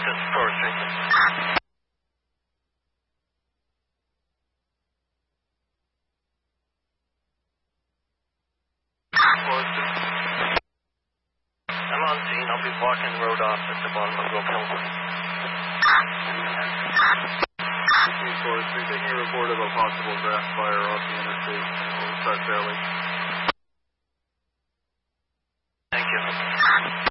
This is Forest Street. I'm on scene. I'll be blocking the road off at the bottom of Rope Hill. Forest Street, taking a report of a possible grass fire off the interstate. We'll start trailing.